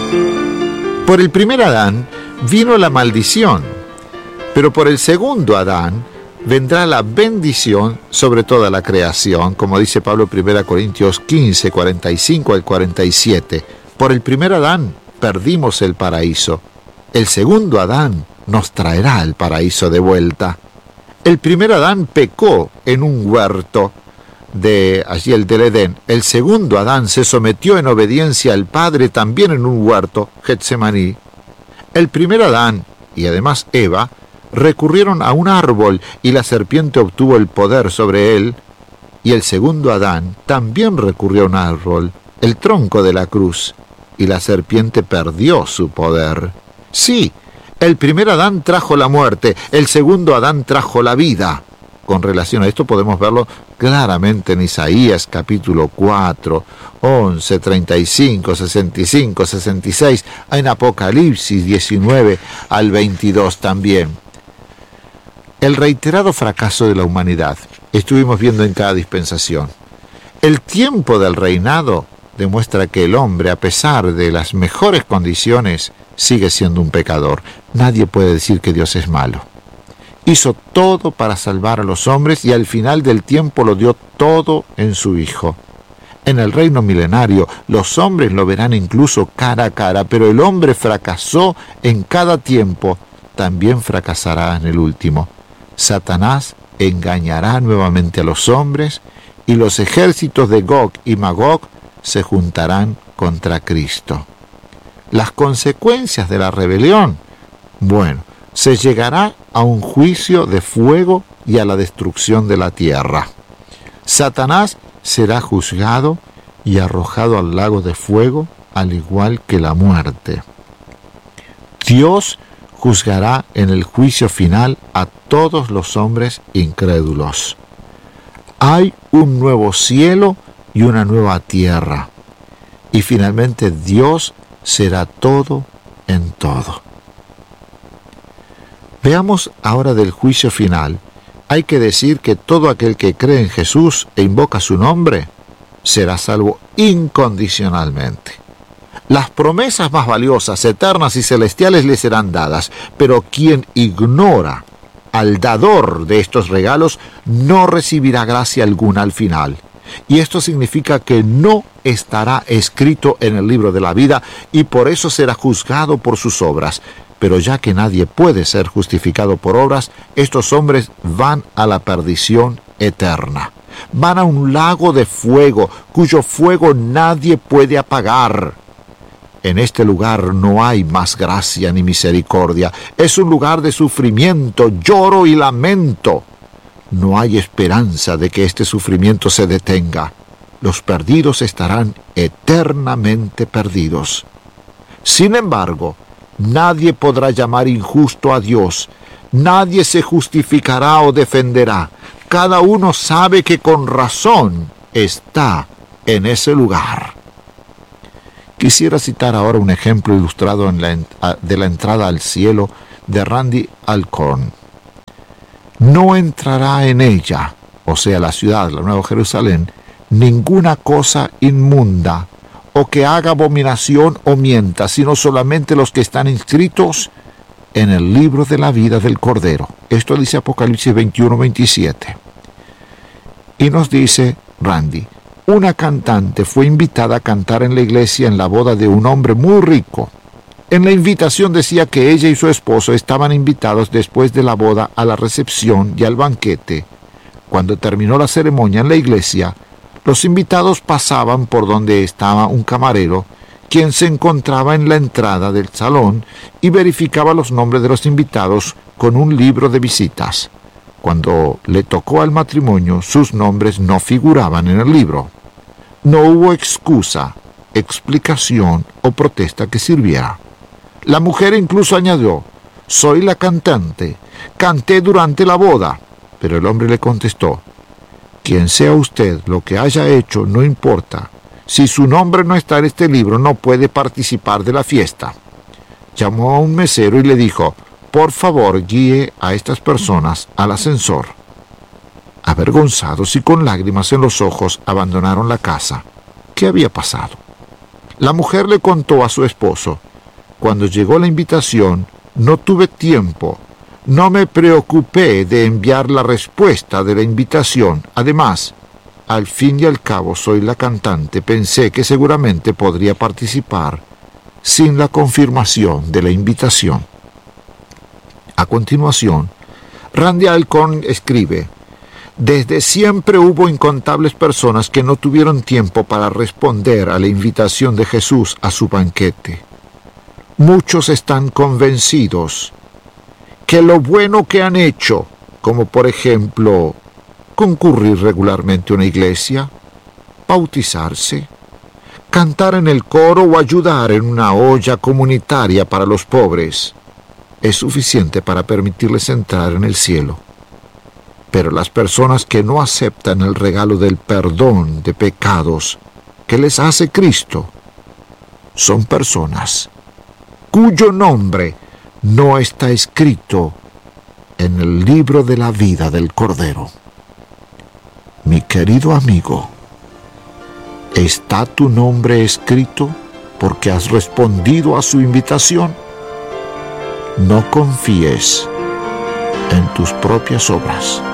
Por el primer Adán vino la maldición, pero por el segundo Adán vendrá la bendición sobre toda la creación, como dice Pablo en 1 Corintios 15, 45 al 47. Por el primer Adán perdimos el paraíso. El segundo Adán nos traerá el paraíso de vuelta. El primer Adán pecó en un huerto de allí el del Edén. El segundo Adán se sometió en obediencia al Padre también en un huerto, Getsemaní. El primer Adán y además Eva recurrieron a un árbol y la serpiente obtuvo el poder sobre él. Y el segundo Adán también recurrió a un árbol, el tronco de la cruz, y la serpiente perdió su poder. Sí, el primer Adán trajo la muerte, el segundo Adán trajo la vida. Con relación a esto podemos verlo claramente en Isaías capítulo 4, 11, 35, 65, 66, en Apocalipsis 19 al 22 también. El reiterado fracaso de la humanidad estuvimos viendo en cada dispensación. El tiempo del reinado demuestra que el hombre, a pesar de las mejores condiciones, sigue siendo un pecador. Nadie puede decir que Dios es malo. Hizo todo para salvar a los hombres y al final del tiempo lo dio todo en su Hijo. En el reino milenario, los hombres lo verán incluso cara a cara, pero el hombre fracasó en cada tiempo, también fracasará en el último. Satanás engañará nuevamente a los hombres y los ejércitos de Gog y Magog se juntarán contra Cristo. Las consecuencias de la rebelión, bueno, se llegará a un juicio de fuego y a la destrucción de la tierra. Satanás será juzgado y arrojado al lago de fuego, al igual que la muerte. Dios juzgará en el juicio final a todos los hombres incrédulos. Hay un nuevo cielo y una nueva tierra. Y finalmente Dios será todo en todo. Veamos ahora del juicio final. Hay que decir que todo aquel que cree en Jesús e invoca su nombre será salvo incondicionalmente. Las promesas más valiosas, eternas y celestiales le serán dadas, pero quien ignora al dador de estos regalos no recibirá gracia alguna al final. Y esto significa que no estará escrito en el libro de la vida y por eso será juzgado por sus obras. Pero ya que nadie puede ser justificado por obras, estos hombres van a la perdición eterna. Van a un lago de fuego, cuyo fuego nadie puede apagar. En este lugar no hay más gracia ni misericordia. Es un lugar de sufrimiento, lloro y lamento. No hay esperanza de que este sufrimiento se detenga. Los perdidos estarán eternamente perdidos. Sin embargo, nadie podrá llamar injusto a Dios. Nadie se justificará o defenderá. Cada uno sabe que con razón está en ese lugar. Quisiera citar ahora un ejemplo ilustrado de la entrada al cielo de Randy Alcorn. No entrará en ella, o sea, la ciudad, la Nueva Jerusalén, ninguna cosa inmunda, o que haga abominación o mienta, sino solamente los que están inscritos en el libro de la vida del Cordero. Esto dice Apocalipsis 21, 27. Y nos dice Randy, una cantante fue invitada a cantar en la iglesia en la boda de un hombre muy rico. En la invitación decía que ella y su esposo estaban invitados después de la boda a la recepción y al banquete. Cuando terminó la ceremonia en la iglesia, los invitados pasaban por donde estaba un camarero, quien se encontraba en la entrada del salón y verificaba los nombres de los invitados con un libro de visitas. Cuando le tocó al matrimonio, sus nombres no figuraban en el libro. No hubo excusa, explicación o protesta que sirviera. La mujer incluso añadió, soy la cantante, canté durante la boda. Pero el hombre le contestó, quien sea usted, lo que haya hecho, no importa. Si su nombre no está en este libro, no puede participar de la fiesta. Llamó a un mesero y le dijo, por favor, guíe a estas personas al ascensor. Avergonzados y con lágrimas en los ojos, abandonaron la casa. ¿Qué había pasado? La mujer le contó a su esposo: cuando llegó la invitación, no tuve tiempo, no me preocupé de enviar la respuesta de la invitación. Además, al fin y al cabo soy la cantante, pensé que seguramente podría participar sin la confirmación de la invitación. A continuación, Randy Alcorn escribe: desde siempre hubo incontables personas que no tuvieron tiempo para responder a la invitación de Jesús a su banquete. Muchos están convencidos que lo bueno que han hecho, como por ejemplo concurrir regularmente a una iglesia, bautizarse, cantar en el coro o ayudar en una olla comunitaria para los pobres, es suficiente para permitirles entrar en el cielo. Pero las personas que no aceptan el regalo del perdón de pecados que les hace Cristo son personas cuyo nombre no está escrito en el libro de la vida del Cordero. Mi querido amigo, ¿está tu nombre escrito porque has respondido a su invitación? No confíes en tus propias obras.